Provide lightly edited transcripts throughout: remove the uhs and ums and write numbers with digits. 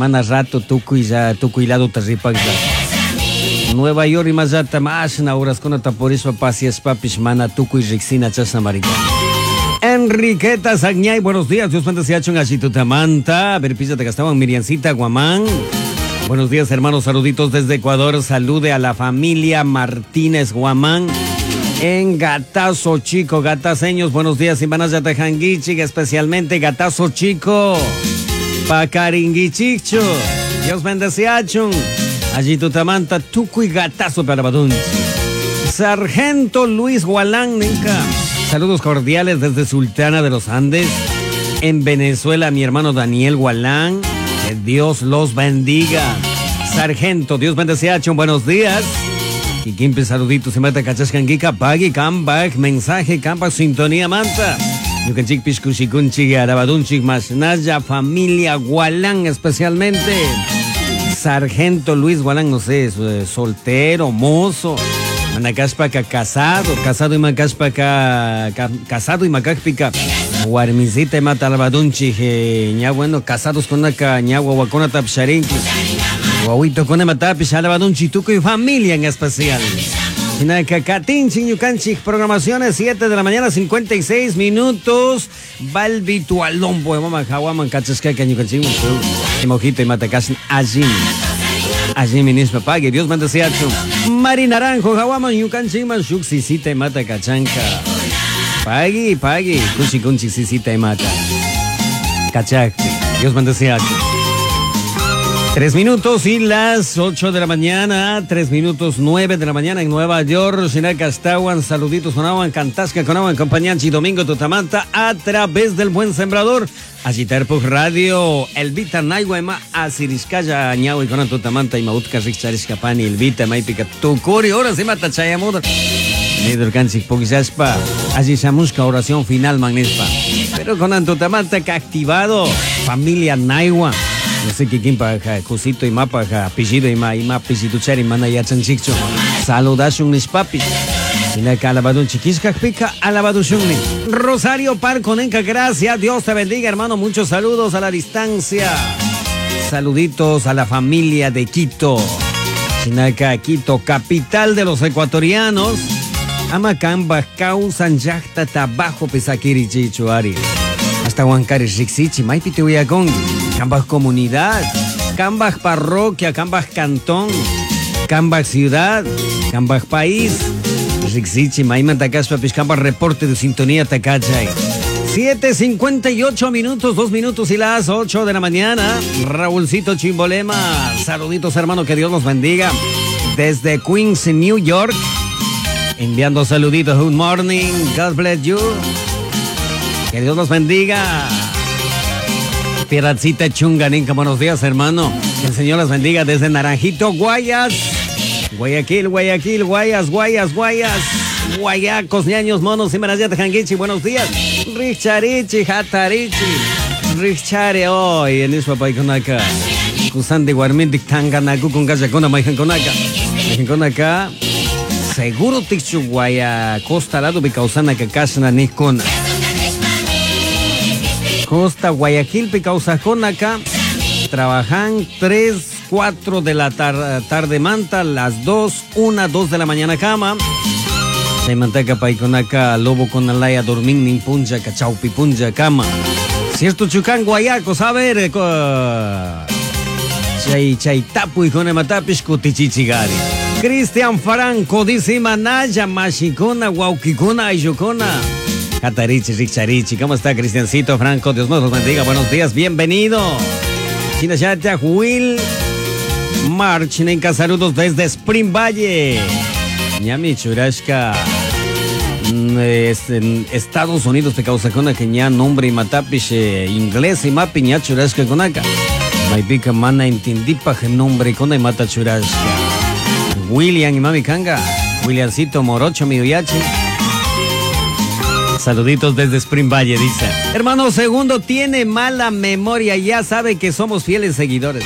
Mana rato tukuylado taripaklla. Nueva York y mazata más horas con taporispa pasias papis mana tukuy rixina chasna marica. Enriqueta Sagñay, buenos días. Dios manda se ha hecho un achitutamanta. A ver, písate que estaban Miriancita Guamán. Buenos días, hermanos. Saluditos desde Ecuador. Salude a la familia Martínez Guamán en Gatazo Chico, Gataseños. Buenos días, Imanas Yatajanguichi, especialmente Gatazo Chico. Pacaringuichicho. Dios bendecía. Allí tutamanta, tucuy Gatazo para Badunchi. Sargento Luis Gualán, Ninca. Saludos cordiales desde Sultana de los Andes. En Venezuela, mi hermano Daniel Gualán. Que Dios los bendiga. Sargento, Dios bendecía. Buenos días. Y quimpe saluditos. Se mata cachascanguica, pagui, cambag, mensaje, cambag, sintonía, manta. Yucanchic, piscuchicunchi, arabadunchi, masnaya, familia Gualán especialmente. Sargento Luis Gualán, no sé, soltero, mozo. Manacaspaca, casado y macaspaca, casado y macaspaca. Guarmisita y mata albadunchi, ya bueno, casados con una cañagua, guacona tapcharinchi. Guauito con matapish, albadunchi, tuco y familia en especial. Catín, Chiñucanchi, programaciones 7 de la mañana, 56 minutos. Balbito Alombo, mamá, Jawaman, Cachasca, Cañucanchi, Mojito y Matacasin, allí. Allí ministro pague, Dios manda seacho. Mari Naranjo, Jawaman, Yucanchi, Manchuk, Sisita y Mata Cachanca. Pague, Cuchicunchi, Sisita y Mata. Cachacti, Dios manda seacho. 3 minutos y las 8 de la mañana, 3 minutos 9 de la mañana en Nueva York, Sinacastawan, saluditos con Aguan, Cantasca con Aguan, Compañanchi, Domingo Tutamanta, a través del Buen Sembrador, Agitarpug Radio, Elvita Naihuema, Asiriscaya, Añahu y Conan Tutamanta, y Mautka Rixchariscapani, Elvita, Maipica, Tucuri, ahora se mata Chayamuda, Nidurcanchi, Pogisaspa, Asisamusca, oración final, Magnespa, pero Conan Tutamanta que ha activado, familia Naihua. No sé qué quién para cosito y mapa, apellido y ma pisituchar y mana ya chanchicho. Saludación mis papis. Y la calabadun chiquisca pica, alabadushunni. Rosario Parconenca, gracias. Dios te bendiga, hermano. Muchos saludos a la distancia. Saluditos a la familia de Quito. Chinaca, Quito, capital de los ecuatorianos. Amacamba, causan yacta tabajo pesakiri chichuari. Hasta Huancari Rixichi, Maipite Uyagón, Cambaj Comunidad, Cambaj Parroquia, Cambaj Cantón, Cambaj Ciudad, Cambaj País, Rixichi, Maimantacaspa, Cambaj Reporte de Sintonía Tacachay. 7:58 minutos, 2 minutos y las 8 de la mañana. Raúlcito Chimbolema, saluditos hermano, que Dios los bendiga. Desde Queens, New York, enviando saluditos, good morning, God bless you. Que Dios los bendiga. Piedradcita Chunganinca, buenos días, hermano. Que el Señor los bendiga desde Naranjito, Guayas. Guayaquil, Guayas. Guayacos, ñaños, monos, y Marayata Janguichi, buenos días. Richarichi, Hatarichi. Richare hoy, en Ispa Paiconaca. Kusan de Guarmindik Tanganaku con Gachacona, Maijanconaca. Maijanconaca. Seguro Tichu Guaya, Costa Lado, Bicausana, Cacasana, Nicona. Costa Guayaquil, Picausajón acá, trabajan 3, 4 de la tarde manta, las 2, 1, 2 de la mañana cama. Se manteca paiconaca, lobo con alaya, dormín, nimpunja, cachaupi punja, cama. Cierto chucán guayacos, a ver, chay tapu y con ematapish kutichichigari. Cristian Franco dice manaya, machicona, guauquicona, ayucona. Catarichi, Richarichi, ¿cómo está Cristiancito Franco? Dios nos los bendiga, buenos días, bienvenido. Chinachata, Will March, Nenca, saludos desde Spring Valle. Ñami Churashka, Estados Unidos, te causa con que ya nombre y matapish inglés y mapi ña Churashka con acá. Maipica mana entendipa que nombre con mata Churashka. William y mami Kanga, Williamcito Morocho, mi uyachi. Saluditos desde Spring Valle, dice. Hermano Segundo tiene mala memoria, ya sabe que somos fieles seguidores.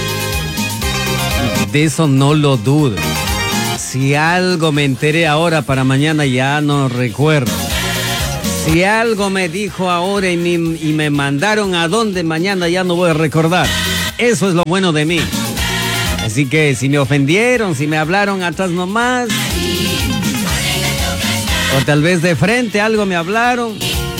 De eso no lo dudo. Si algo me enteré ahora para mañana ya no recuerdo. Si algo me dijo ahora y me mandaron a dónde mañana ya no voy a recordar. Eso es lo bueno de mí. Así que si me ofendieron, si me hablaron atrás nomás, o tal vez de frente algo me hablaron,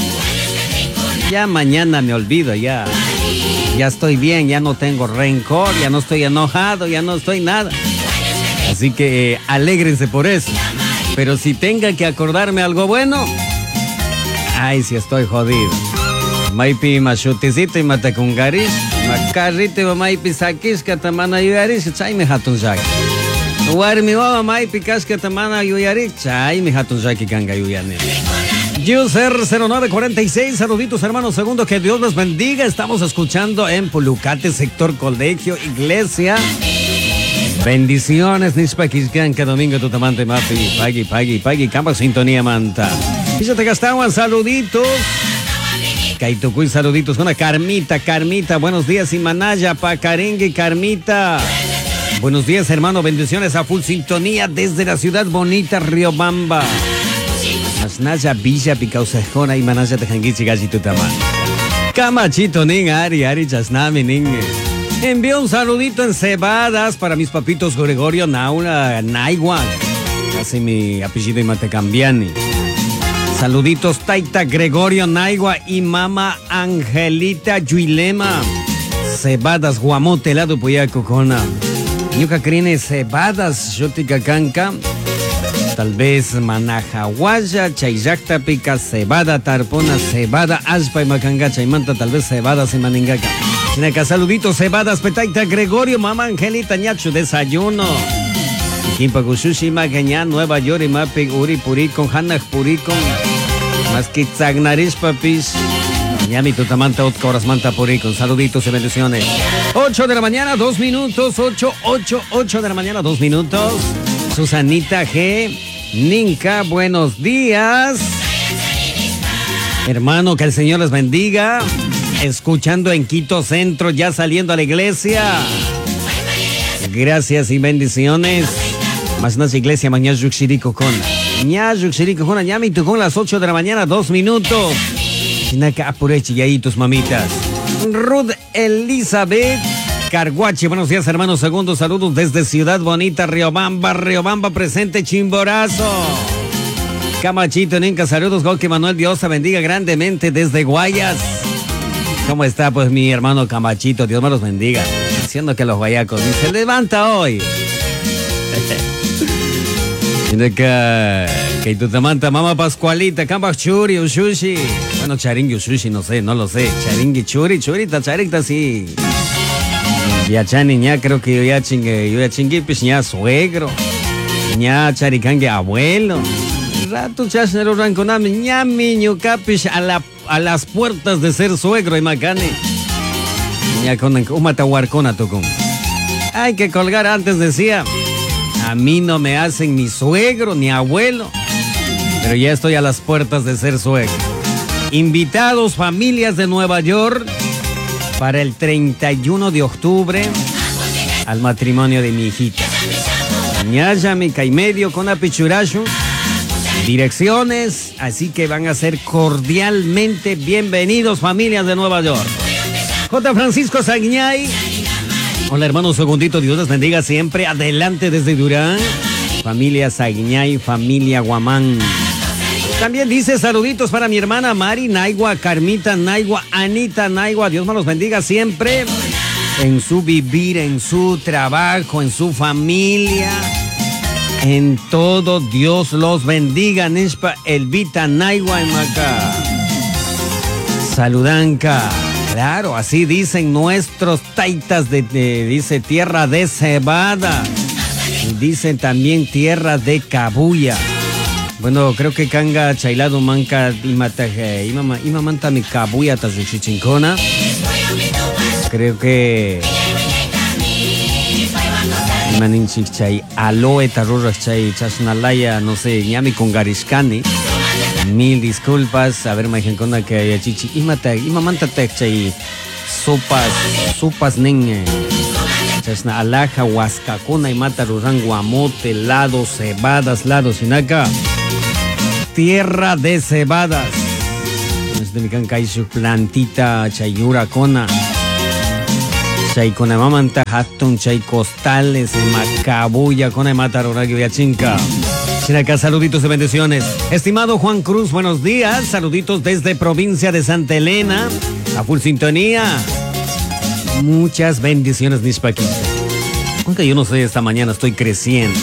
ya mañana me olvido, ya estoy bien, ya no tengo rencor, ya no estoy enojado, ya no estoy nada. Así que alégrense por eso. Pero si tenga que acordarme algo bueno, ay, si estoy jodido. Maipi mashuticito y matacungarish, macarrite o maipi saquis que te mana yuyarish, chay me hatun jaki. Warmi o maipi kas que te mana yuyarish, chay me hatun jaki ganga yuyane. User 0946, saluditos hermanos, segundo, que Dios los bendiga. Estamos escuchando en Pulucate, sector colegio, iglesia. Bendiciones, Nispakiskan, que domingo tu tamante mapi, pagui, campo sintonía manta. Y yo te gastaban saluditos. Kaitucuy, saluditos con una Carmita, buenos días, Imanaya, Pacarengue, Carmita. Buenos días, hermano, bendiciones a full sintonía desde la ciudad bonita, Riobamba. Masnaya, Villa, Picausajona, Imanaya, Tejanguichi, Gallito, Tamán. Camachito, ning, Ari, Chasnami, ning. Envío un saludito en cebadas para mis papitos Gregorio, Naula, Naigua, casi mi apellido y Matecambiani. Saluditos Taita, Gregorio, Naigua y Mama Angelita Yuilema. Cebadas, Guamote, Lado Puyacocona. Ñuca crine cebadas, Yoticacanca. Tal vez Manajahuaya, Chayacta, Pica, Cebada, Tarpona, Cebada, Aspa y Macangacha y Manta, tal vez Cebadas y Maningaca. Chinaca, saluditos, Cebadas, Petaita, Gregorio, Mama Angelita, Ñacho, desayuno. Kimpa Gushushi, Magañá, Nueva York, y Mapi, Uri, Puricon, Hanaj, Puricon, Masquitzagnaris, Papis, Ñami, Tutamanta, Otcoras, Manta, Puricon. Saluditos y bendiciones. 8 de la mañana, 2 minutos, 8 de la mañana, 2 minutos. Susanita G. Ninka, buenos días. Hermano, que el Señor les bendiga. Escuchando en Quito Centro, ya saliendo a la iglesia. Gracias y bendiciones. Más una iglesia, mañana Yuxirico con. Yuxirico con, ñami, tú con las 8 de la mañana, 2 minutos. Chinaka apurechi, y ahí tus mamitas. Ruth Elizabeth Carguache, buenos días, hermanos. Segundo, saludos desde Ciudad Bonita, Riobamba presente, Chimborazo. Camachito, Ninca, saludos, Goque Manuel, Dios te bendiga grandemente desde Guayas. ¿Cómo está, pues, mi hermano Camachito? Dios me los bendiga. Diciendo que los guayacos, se levanta hoy. Que tu tamanta, Mama Pascualita, Cambach Churi, Ushushi. Bueno, Charingui, Ushushi, no sé, no lo sé. Charingui, Churita, Charita, sí. Ya chani, ya creo que yo ya chingue, pues ya suegro. Ya charicangue, abuelo. Rato chasnero ranconami, ya miño capish a las puertas de ser suegro y macane. Ya con un matahuarcona tocó. Hay que colgar antes, decía. A mí no me hacen ni suegro ni abuelo, pero ya estoy a las puertas de ser suegro. Invitados, familias de Nueva York, para el 31 de octubre al matrimonio de mi hijita. Ñaya, Mica y medio con apichuracho. Direcciones, así que van a ser cordialmente bienvenidos, familias de Nueva York. J. Francisco Sagñay. Hola, hermano Segundito, Dios les bendiga siempre. Adelante desde Durán. Familia Sagñay, familia Guamán. También dice saluditos para mi hermana Mari Naigua, Carmita Naigua, Anita Naigua. Dios me los bendiga siempre. En su vivir, en su trabajo, en su familia. En todo, Dios los bendiga. Nespa Elvita Naigua en Maca. Saludanca. Claro, así dicen nuestros taitas dice tierra de cebada. Y dicen también tierra de cabuya. Bueno, creo que Kanga Chailado Manca Ima Manta mi cabuya Tazuchichincona. Creo que Maninchichay Aloe Tarurachchay Chasnalaya, no sé, ñami con Garishkani. Mil disculpas, a ver, Majencona que hay chichi. Ima Manta Techchay sopas nen. Chasna Alaja, Huascacona y Mata Rurán, Guamote, lados, cebadas, lados, Sinaca. Tierra de cebadas. Desde mi canca y su plantita Chayura Cona. Chay con mamanta hatun chay costales macabulla con mataroragi viachinca. Acá, saluditos y bendiciones. Estimado Juan Cruz, buenos días. Saluditos desde provincia de Santa Elena. A full sintonía. Muchas bendiciones, mis paquitas. Aunque yo no sé, esta mañana estoy creciendo.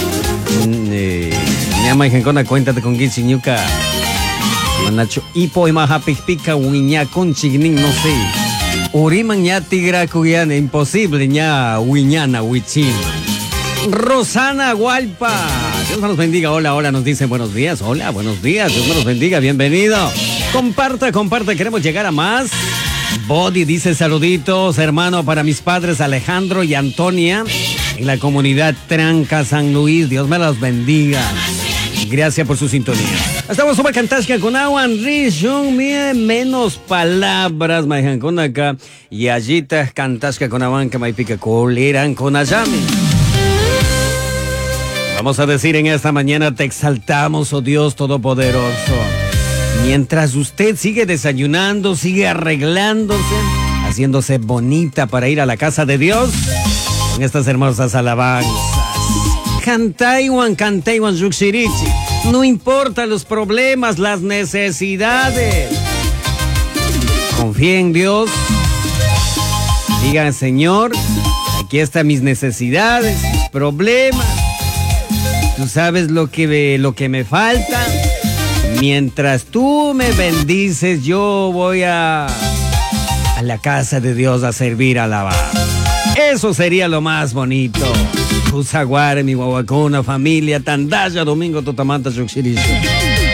Ñama y gencona, cuéntate con Gichiñuca. Manacho Ipo y Maja Pica, Wiña con Chignin, no sé. Uriman ya tigra cuyana, imposible ña Wiñana, Wichina. Rosana Gualpa. Dios nos bendiga. Hola, hola, nos dicen buenos días. Hola, buenos días. Dios nos bendiga. Bienvenido. Comparta. Queremos llegar a más. Body dice saluditos, hermano, para mis padres Alejandro y Antonia en la comunidad Tranca San Luis. Dios me los bendiga. Gracias por su sintonía. Estamos sobre Cantasca con agua, Rishun, menos palabras, Maijan con acá. Y allí te Cantasca con agua, que Maipica coleran con Ayami. Vamos a decir en esta mañana, te exaltamos, oh Dios Todopoderoso. Mientras usted sigue desayunando, sigue arreglándose, haciéndose bonita para ir a la casa de Dios, con estas hermosas alabanzas. Cantaiwan, Yuxirichi. No importa los problemas, las necesidades. Confía en Dios. Diga, Señor, aquí están mis necesidades, mis problemas. Tú sabes lo que me falta. Mientras tú me bendices, yo voy a la casa de Dios a servir, a alabar. Eso sería lo más bonito. Usaguare, mi guaguacona, familia, Tandaya, Domingo, Totamanta, Xuxiricho.